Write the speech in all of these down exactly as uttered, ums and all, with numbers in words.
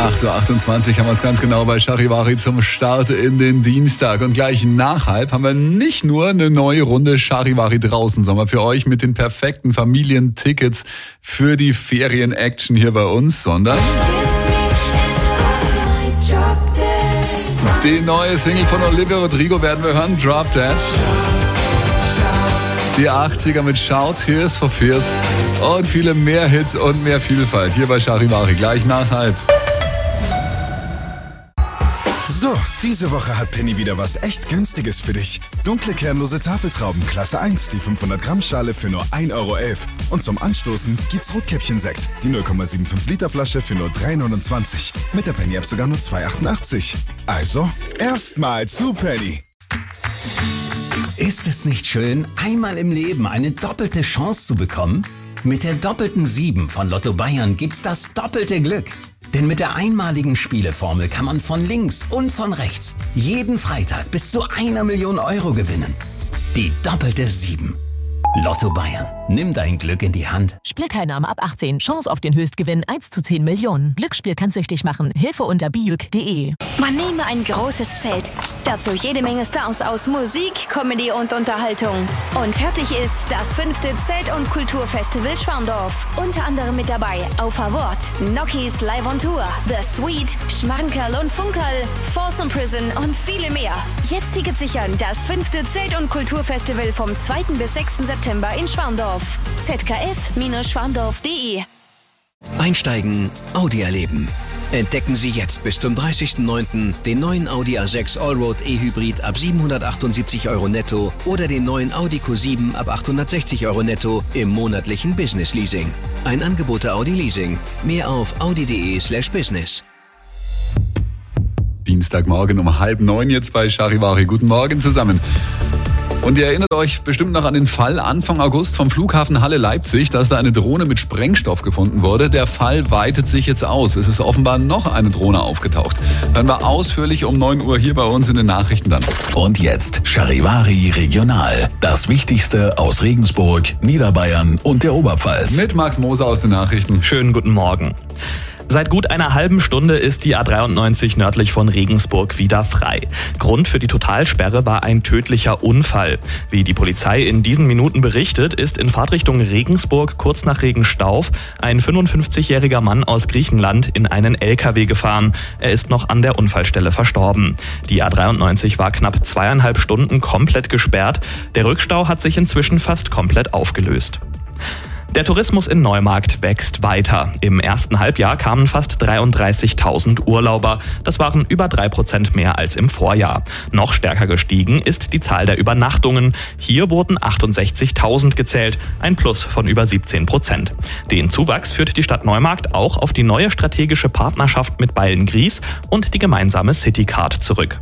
acht Uhr achtundzwanzig haben wir es ganz genau bei Charivari zum Start in den Dienstag. Und gleich nach halb haben wir nicht nur eine neue Runde Charivari draußen, sondern für euch mit den perfekten Familientickets für die Ferien-Action hier bei uns, sondern die neue Single von Olivia Rodrigo werden wir hören, Drop Dead. Die achtziger mit Shout, Tears for Fears und viele mehr Hits und mehr Vielfalt hier bei Charivari gleich nach halb. So, diese Woche hat Penny wieder was echt Günstiges für dich. Dunkle kernlose Tafeltrauben Klasse eins, die fünfhundert Gramm Schale für nur ein Euro elf. Und zum Anstoßen gibt's Rotkäppchen-Sekt, die null Komma fünfundsiebzig Liter Flasche für nur drei neunundzwanzig. Mit der Penny-App sogar nur zwei achtundachtzig. Also, erstmal zu Penny. Ist es nicht schön, einmal im Leben eine doppelte Chance zu bekommen? Mit der doppelten sieben von Lotto Bayern gibt's das doppelte Glück. Denn mit der einmaligen Spieleformel kann man von links und von rechts jeden Freitag bis zu einer Million Euro gewinnen. Die doppelte sieben. Lotto Bayern. Nimm dein Glück in die Hand. Spielteilnahme ab achtzehn. Chance auf den Höchstgewinn eins zu zehn Millionen. Glücksspiel kann süchtig machen. Hilfe unter bijuk punkt de. Man nehme ein großes Zelt. Dazu jede Menge Stars aus Musik, Comedy und Unterhaltung. Und fertig ist das fünfte Zelt- und Kulturfestival Schwandorf. Unter anderem mit dabei Auf Award, Nokis Live on Tour, The Sweet, Schmankerl und Funkerl, Folsom Prison und viele mehr. Jetzt Tickets sichern. Das fünfte Zelt- und Kulturfestival vom zweiten bis sechsten September in Schwandorf. z k f Bindestrich schwandorf punkt de. Einsteigen, Audi erleben. Entdecken Sie jetzt bis zum dreißigsten neunten den neuen Audi A sechs Allroad E-Hybrid ab siebenhundertachtundsiebzig Euro netto oder den neuen Audi Q sieben ab achthundertsechzig Euro netto im monatlichen Business Leasing. Ein Angebot der Audi Leasing. Mehr auf audi punkt de slash business. Dienstagmorgen um halb neun jetzt bei Charivari. Guten Morgen zusammen. Und ihr erinnert euch bestimmt noch an den Fall Anfang August vom Flughafen Halle-Leipzig, dass da eine Drohne mit Sprengstoff gefunden wurde. Der Fall weitet sich jetzt aus. Es ist offenbar noch eine Drohne aufgetaucht. Hören wir ausführlich um neun Uhr hier bei uns in den Nachrichten dann. Und jetzt Charivari Regional. Das Wichtigste aus Regensburg, Niederbayern und der Oberpfalz. Mit Max Moser aus den Nachrichten. Schönen guten Morgen. Seit gut einer halben Stunde ist die A dreiundneunzig nördlich von Regensburg wieder frei. Grund für die Totalsperre war ein tödlicher Unfall. Wie die Polizei in diesen Minuten berichtet, ist in Fahrtrichtung Regensburg kurz nach Regenstauf ein fünfundfünfzigjähriger Mann aus Griechenland in einen L K W gefahren. Er ist noch an der Unfallstelle verstorben. Die A dreiundneunzig war knapp zweieinhalb Stunden komplett gesperrt. Der Rückstau hat sich inzwischen fast komplett aufgelöst. Der Tourismus in Neumarkt wächst weiter. Im ersten Halbjahr kamen fast dreiunddreißigtausend Urlauber. Das waren über drei Prozent mehr als im Vorjahr. Noch stärker gestiegen ist die Zahl der Übernachtungen. Hier wurden achtundsechzigtausend gezählt, ein Plus von über siebzehn Prozent. Den Zuwachs führt die Stadt Neumarkt auch auf die neue strategische Partnerschaft mit Beilngries und die gemeinsame Citycard zurück.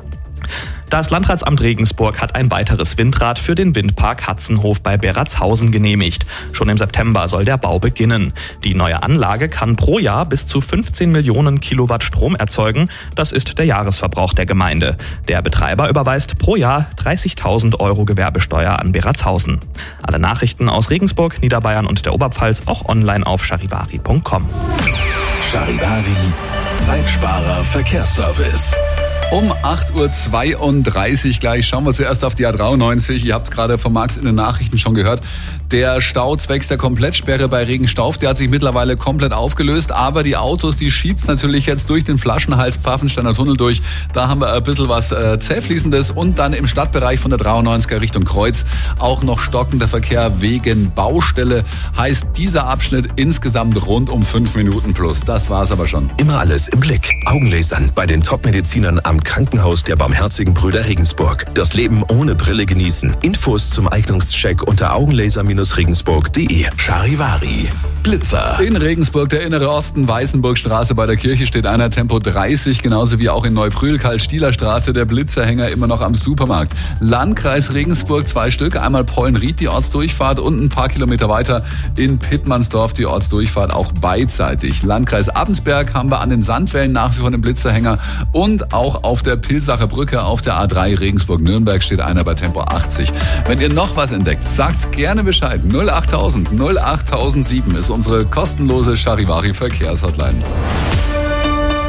Das Landratsamt Regensburg hat ein weiteres Windrad für den Windpark Hatzenhof bei Beratshausen genehmigt. Schon im September soll der Bau beginnen. Die neue Anlage kann pro Jahr bis zu fünfzehn Millionen Kilowatt Strom erzeugen. Das ist der Jahresverbrauch der Gemeinde. Der Betreiber überweist pro Jahr dreißigtausend Euro Gewerbesteuer an Beratshausen. Alle Nachrichten aus Regensburg, Niederbayern und der Oberpfalz auch online auf charivari punkt com. Charivari, Zeitsparer Verkehrsservice. Um acht Uhr zweiunddreißig gleich schauen wir zuerst auf die A dreiundneunzig. Ihr habt es gerade von Max in den Nachrichten schon gehört. Der Stau zwecks der Komplettsperre bei Regenstauf, der hat sich mittlerweile komplett aufgelöst. Aber die Autos, die schiebt's natürlich jetzt durch den Flaschenhals Pfaffensteiner Tunnel durch. Da haben wir ein bisschen was äh, Zähfließendes. Und dann im Stadtbereich von der dreiundneunziger Richtung Kreuz auch noch stockender Verkehr wegen Baustelle. Heißt dieser Abschnitt insgesamt rund um fünf Minuten plus. Das war's aber schon. Immer alles im Blick. Augenlasern bei den Top-Medizinern am Krankenhaus der Barmherzigen Brüder Regensburg. Das Leben ohne Brille genießen. Infos zum Eignungscheck unter augenlaser Regensburg punkt de. Charivari. Blitzer. In Regensburg, der innere Osten, Weißenburgstraße bei der Kirche steht einer Tempo dreißig, genauso wie auch in Neubrühl, Karl-Stieler-Straße, der Blitzerhänger immer noch am Supermarkt. Landkreis Regensburg zwei Stück, einmal Pollenried, die Ortsdurchfahrt und ein paar Kilometer weiter in Pittmannsdorf die Ortsdurchfahrt auch beidseitig. Landkreis Abensberg haben wir an den Sandwellen nach wie vor einen Blitzerhänger und auch auf der Pilsacher Brücke auf der A drei Regensburg-Nürnberg steht einer bei Tempo achtzig. Wenn ihr noch was entdeckt, sagt gerne Bescheid. null achttausend null achttausendsieben ist unsere kostenlose Charivari Verkehrshotline.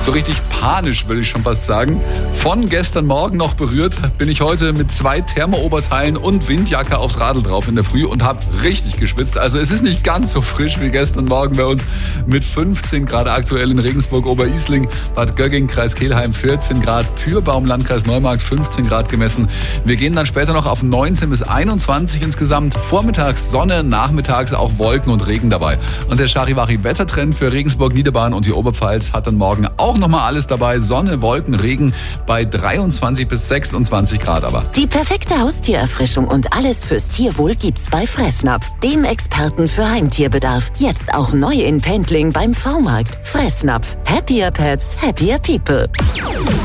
So richtig panisch, würde ich schon fast sagen. Von gestern Morgen noch berührt, bin ich heute mit zwei Thermooberteilen und Windjacke aufs Radl drauf in der Früh und habe richtig geschwitzt. Also es ist nicht ganz so frisch wie gestern Morgen bei uns mit fünfzehn Grad aktuell in Regensburg, Oberisling, Bad Gögging, Kreis Kelheim vierzehn Grad, Pyrbaum, Landkreis Neumarkt fünfzehn Grad gemessen. Wir gehen dann später noch auf neunzehn bis einundzwanzig insgesamt. Vormittags Sonne, nachmittags auch Wolken und Regen dabei. Und der Charivari-Wettertrend für Regensburg, Niederbayern und die Oberpfalz hat dann morgen auch nochmal alles dabei. Sonne, Wolken, Regen bei dreiundzwanzig bis sechsundzwanzig Grad aber. Die perfekte Haustiererfrischung und alles fürs Tierwohl gibt's bei Fressnapf, dem Experten für Heimtierbedarf. Jetzt auch neu in Pendling beim V-Markt. Fressnapf. Happier Pets, happier people.